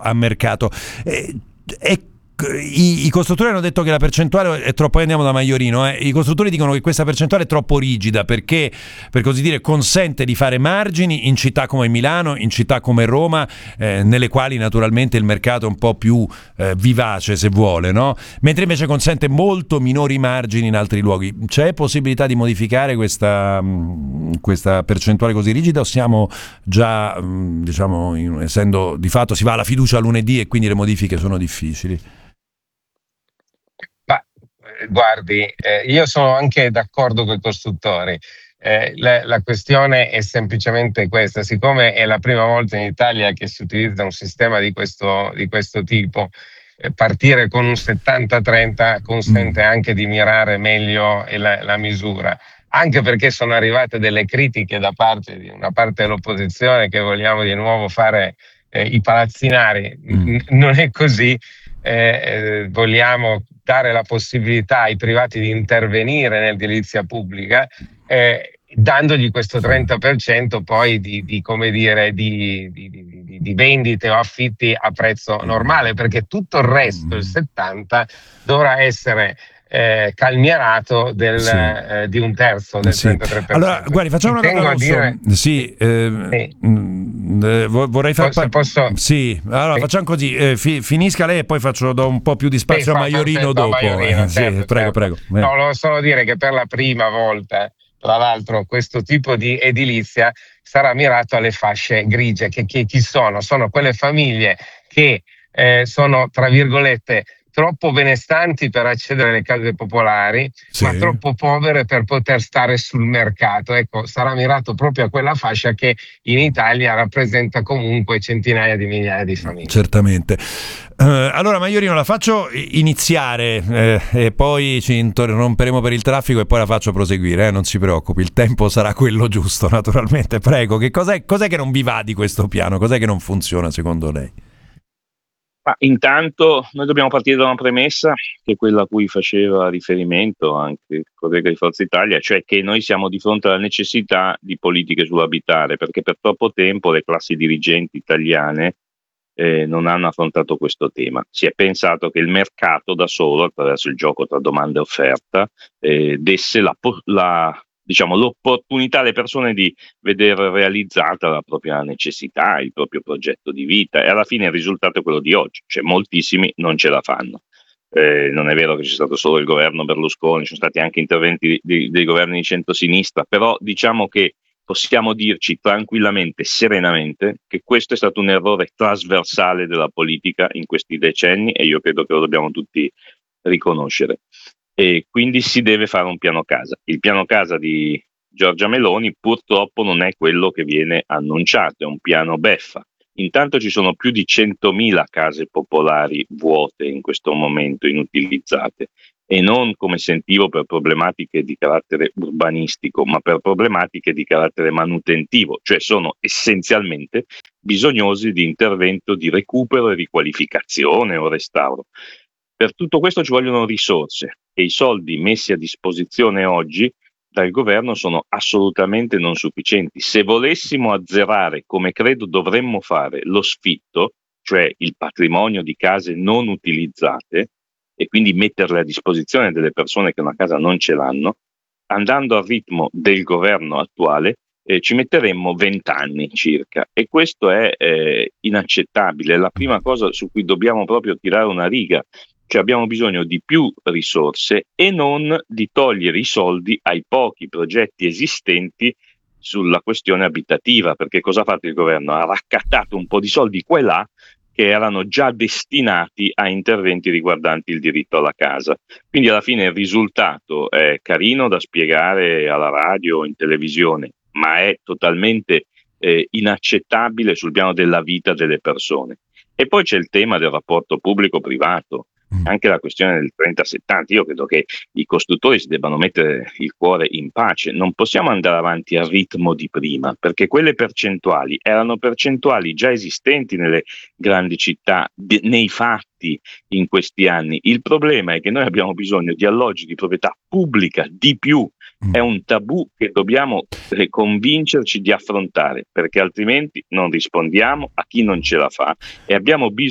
a mercato. I costruttori hanno detto che la percentuale è troppo, poi andiamo da Maiorino, i costruttori dicono che questa percentuale è troppo rigida perché, per così dire, consente di fare margini in città come Milano, in città come Roma, nelle quali naturalmente il mercato è un po' più vivace, se vuole, no? Mentre invece consente molto minori margini in altri luoghi. C'è possibilità di modificare questa percentuale così rigida, o siamo già, diciamo, essendo di fatto si va alla fiducia lunedì e quindi le modifiche sono difficili? Guardi, io sono anche d'accordo con i costruttori. La questione è semplicemente questa: siccome è la prima volta in Italia che si utilizza un sistema di questo tipo, partire con un 70-30 consente anche di mirare meglio la misura, anche perché sono arrivate delle critiche da parte di una parte dell'opposizione che vogliamo di nuovo fare i palazzinari. Non è così. Vogliamo dare la possibilità ai privati di intervenire nell'edilizia pubblica, dandogli questo 30% poi di vendite o affitti a prezzo normale, perché tutto il resto, il 70%, dovrà essere calmierato di un terzo del 33%. Allora, guardi, facciamo una cosa, Rosso. Vorrei fare. Posso? Sì, allora facciamo così: finisca lei e poi do un po' più di spazio a Maiorino dopo. Certo. Prego. No, volevo solo dire che per la prima volta, tra l'altro, questo tipo di edilizia sarà mirato alle fasce grigie, che chi sono? Sono quelle famiglie che sono, tra virgolette, troppo benestanti per accedere alle case popolari, ma troppo povere per poter stare sul mercato. Ecco, sarà mirato proprio a quella fascia che in Italia rappresenta comunque centinaia di migliaia di famiglie. Certamente. Allora, Maiorino, la faccio iniziare e poi ci interromperemo per il traffico e poi la faccio proseguire, non si preoccupi, il tempo sarà quello giusto, naturalmente. Prego, cos'è che non vi va di questo piano? Cos'è che non funziona secondo lei? Ma intanto noi dobbiamo partire da una premessa, che è quella a cui faceva riferimento anche il collega di Forza Italia, cioè che noi siamo di fronte alla necessità di politiche sull'abitare, perché per troppo tempo le classi dirigenti italiane non hanno affrontato questo tema. Si è pensato che il mercato da solo, attraverso il gioco tra domanda e offerta, desse l'opportunità alle persone di vedere realizzata la propria necessità, il proprio progetto di vita, e alla fine il risultato è quello di oggi, cioè moltissimi non ce la fanno. Non è vero che c'è stato solo il governo Berlusconi, ci sono stati anche interventi dei governi di centrosinistra, però diciamo che possiamo dirci tranquillamente, serenamente, che questo è stato un errore trasversale della politica in questi decenni, e io credo che lo dobbiamo tutti riconoscere. E quindi si deve fare un piano casa. Il piano casa di Giorgia Meloni purtroppo non è quello che viene annunciato, è un piano beffa. Intanto ci sono più di 100.000 case popolari vuote in questo momento, inutilizzate, e non, come sentivo, per problematiche di carattere urbanistico, ma per problematiche di carattere manutentivo, cioè sono essenzialmente bisognosi di intervento di recupero e riqualificazione o restauro. Per tutto questo ci vogliono risorse, e i soldi messi a disposizione oggi dal governo sono assolutamente non sufficienti. Se volessimo azzerare, come credo dovremmo fare, lo sfitto, cioè il patrimonio di case non utilizzate, e quindi metterle a disposizione delle persone che una casa non ce l'hanno, andando al ritmo del governo attuale, ci metteremmo 20 anni circa, e questo è inaccettabile. È la prima cosa su cui dobbiamo proprio tirare una riga. Cioè abbiamo bisogno di più risorse e non di togliere i soldi ai pochi progetti esistenti sulla questione abitativa, perché cosa ha fatto il governo? Ha raccattato un po' di soldi qua e là che erano già destinati a interventi riguardanti il diritto alla casa. Quindi alla fine il risultato è carino da spiegare alla radio o in televisione, ma è totalmente inaccettabile sul piano della vita delle persone. E poi c'è il tema del rapporto pubblico-privato. Anche la questione del 30-70, io credo che i costruttori si debbano mettere il cuore in pace. Non possiamo andare avanti al ritmo di prima, perché quelle percentuali erano percentuali già esistenti nelle grandi città, nei fatti in questi anni. Il problema è che noi abbiamo bisogno di alloggi di proprietà pubblica di più. È un tabù che dobbiamo convincerci di affrontare, perché altrimenti non rispondiamo a chi non ce la fa, e abbiamo bisogno